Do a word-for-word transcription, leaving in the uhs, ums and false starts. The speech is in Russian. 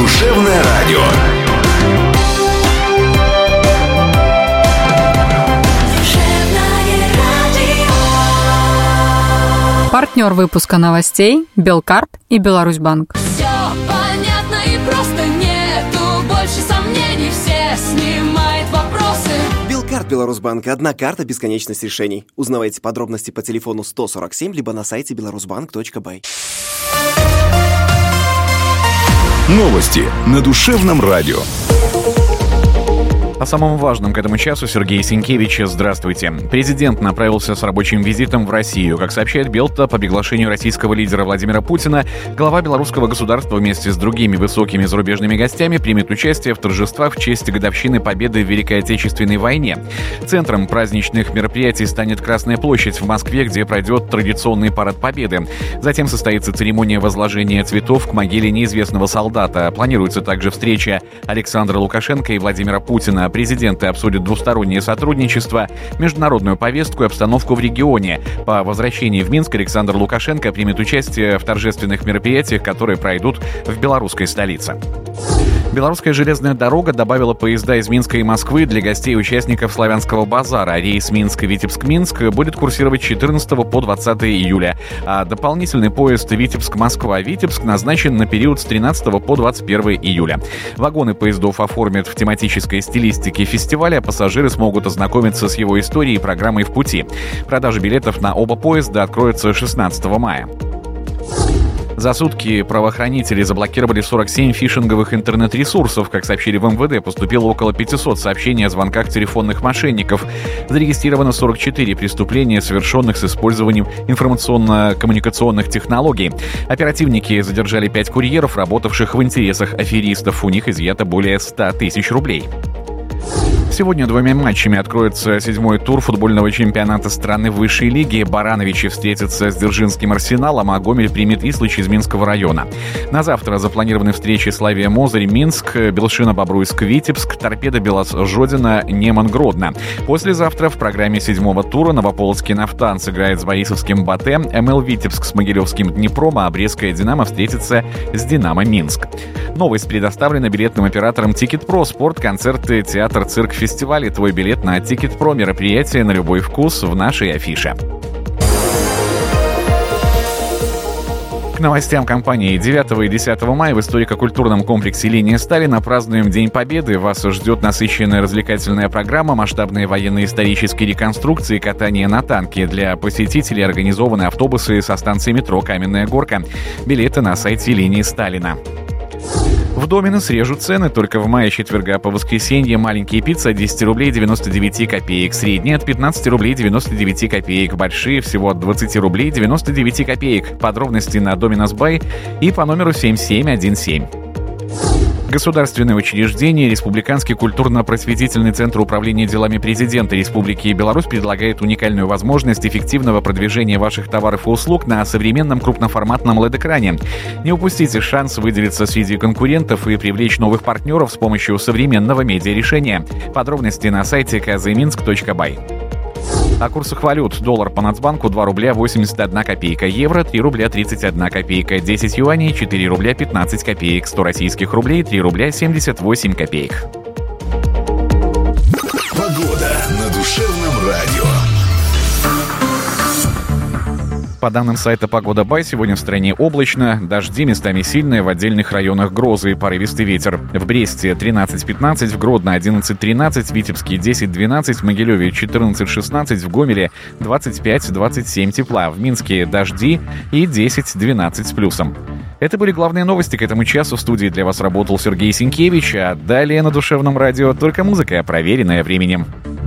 Душевное радио. Партнер выпуска новостей Белкарт и Беларусьбанк. Все понятно и просто, нету больше сомнений, все снимает вопросы. Белкарт Беларусьбанк. Одна карта, бесконечность решений. Узнавайте подробности по телефону сто сорок семь, либо на сайте беларусьбанк точка бай. Новости на Душевном радио. О самом важном к этому часу Сергей Сенкевич. Здравствуйте. Президент направился с рабочим визитом в Россию. Как сообщает Белта, по приглашению российского лидера Владимира Путина, глава белорусского государства вместе с другими высокими зарубежными гостями примет участие в торжествах в честь годовщины победы в Великой Отечественной войне. Центром праздничных мероприятий станет Красная площадь в Москве, где пройдет традиционный парад Победы. Затем состоится церемония возложения цветов к могиле неизвестного солдата. Планируется также встреча Александра Лукашенко и Владимира Путина. Президенты обсудят двустороннее сотрудничество, международную повестку и обстановку в регионе. По возвращении в Минск Александр Лукашенко примет участие в торжественных мероприятиях, которые пройдут в белорусской столице. Белорусская железная дорога добавила поезда из Минска и Москвы для гостей и участников Славянского базара. Рейс Минск-Витебск-Минск будет курсировать с четырнадцатого по двадцатое июля, а дополнительный поезд Витебск-Москва-Витебск назначен на период с тринадцатого по двадцать первое июля. Вагоны поездов оформят в тематической стилистике фестиваля, а пассажиры смогут ознакомиться с его историей и программой в пути. Продажа билетов на оба поезда откроется шестнадцатого мая. За сутки правоохранители заблокировали сорок семь фишинговых интернет-ресурсов. Как сообщили в эм вэ дэ, поступило около пятисот сообщений о звонках телефонных мошенников. Зарегистрировано сорок четыре преступления, совершенных с использованием информационно-коммуникационных технологий. Оперативники задержали пять курьеров, работавших в интересах аферистов. У них изъято более ста тысяч рублей. Сегодня двумя матчами откроется седьмой тур футбольного чемпионата страны высшей лиги. Барановичи встретятся с Дзержинским Арсеналом, а Гомель примет Ислыч из Минского района. На завтра запланированы встречи Славия Мозырь, Минск, Белшина Бобруйск, Витебск, Торпедо Белос Жодина, Неман Гродно. Послезавтра в программе седьмого тура Новополоцкий Нафтан сыграет с Борисовским Батэ, эм эл Витебск с Могилевским Днепром, а Брестская Динамо встретится с Динамо Минск. Новость предоставлена билетным оператором Тикет.Про. Спорт, концерты, театр, цирк, фестивали. Твой билет на Тикет.Про. Мероприятие на любой вкус в нашей афише. К новостям компании. девятого и десятого мая в историко-культурном комплексе «Линия Сталина» празднуем День Победы. Вас ждет насыщенная развлекательная программа, масштабные военно-исторические реконструкции, катание на танке. Для посетителей организованы автобусы со станции метро «Каменная горка». Билеты на сайте «Линии Сталина». В Домино срежут цены. Только в мае четверга по воскресенье маленькие пиццы от десять рублей девяносто девять копеек, средние от пятнадцать рублей девяносто девять копеек, большие всего от двадцать рублей девяносто девять копеек. Подробности на Доминос Бай и по номеру семь семь один семь. Государственное учреждение Республиканский культурно-просветительный центр управления делами президента Республики Беларусь предлагает уникальную возможность эффективного продвижения ваших товаров и услуг на современном крупноформатном эл и ди-экране. Не упустите шанс выделиться среди конкурентов и привлечь новых партнеров с помощью современного медиарешения. Подробности на сайте казминск точка бай. О курсах валют. Доллар по Нацбанку два рубля восемьдесят одна копейка, евро три рубля тридцать одна копейка, десять юаней четыре рубля пятнадцать копеек, сто российских рублей три рубля семьдесят восемь копеек. Погода на Душевном радио. По данным сайта «Погода Бай», сегодня в стране облачно, дожди, местами сильные, в отдельных районах грозы и порывистый ветер. В Бресте тринадцать пятнадцать, в Гродно одиннадцать тринадцать, в Витебске десять двенадцать, в Могилеве четырнадцать шестнадцать, в Гомеле двадцать пять двадцать семь тепла, в Минске дожди и десять двенадцать с плюсом. Это были главные новости к этому часу. В студии для вас работал Сергей Сенкевич, а далее на Душевном радио только музыка, проверенная временем.